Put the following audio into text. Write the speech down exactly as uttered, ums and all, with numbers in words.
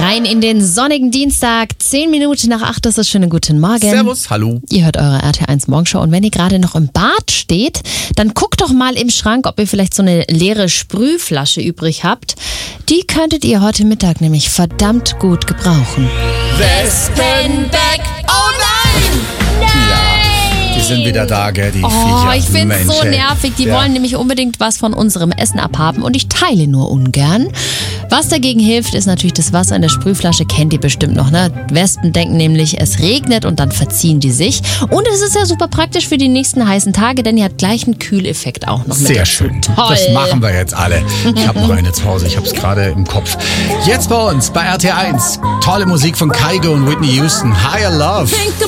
Rein in den sonnigen Dienstag, zehn Minuten nach acht, das ist schönen guten Morgen. Servus, hallo. Ihr hört eure R T eins Morgenshow und wenn ihr gerade noch im Bad steht, dann guckt doch mal im Schrank, ob ihr vielleicht so eine leere Sprühflasche übrig habt. Die könntet ihr heute Mittag nämlich verdammt gut gebrauchen. Wespenbeck, oh nein! Nein! Die sind wieder da, gell, die Oh, Viecher. ich find's Mensch, so ey. nervig. Die Ja. wollen nämlich unbedingt was von unserem Essen abhaben und ich teile nur ungern. Was dagegen hilft, ist natürlich das Wasser in der Sprühflasche. Kennt ihr bestimmt noch, ne? Wespen denken nämlich, es regnet und dann verziehen die sich. Und es ist ja super praktisch für die nächsten heißen Tage, denn ihr habt gleich einen Kühleffekt auch noch mit Sehr dazu. schön. Toll. Das machen wir jetzt alle. Ich habe noch eine zu Hause, ich habe es gerade im Kopf. Jetzt bei uns bei R T eins. Tolle Musik von Kygo und Whitney Houston. Higher Love. Think